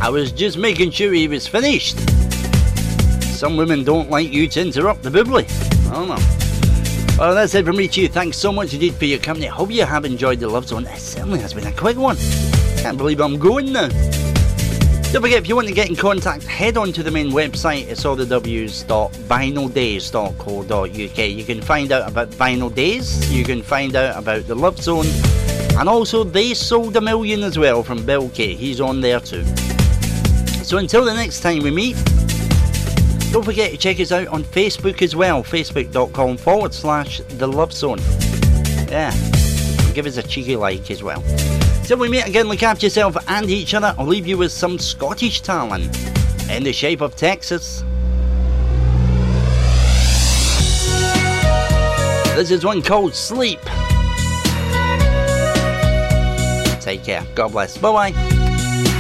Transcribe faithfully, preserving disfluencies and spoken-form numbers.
I was just making sure he was finished. Some women don't like you to interrupt the bubbly. I don't know. Well, that's it from me to you. Thanks so much indeed for your company. Hope you have enjoyed the Love Zone. It certainly has been a quick one. Can't believe I'm going now. Don't forget, if you want to get in contact, head on to the main website. It's all the w's dot vinyl days dot co dot uk. You can find out about Vinyl Days. You can find out about the Love Zone. And also, They Sold a Million as well from Bill K. He's on there too. So until the next time we meet, don't forget to check us out on Facebook as well. Facebook.com forward slash The Love Zone. Yeah. Give us a cheeky like as well. Till we meet again, look after yourself and each other. I'll leave you with some Scottish talent in the shape of Texas. This is one called Sleep. Take care. God bless. Bye-bye.